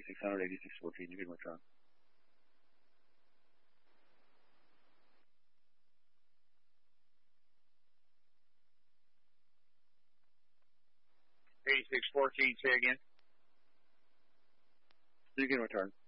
8600, 8614, you can return. Say again. You can return.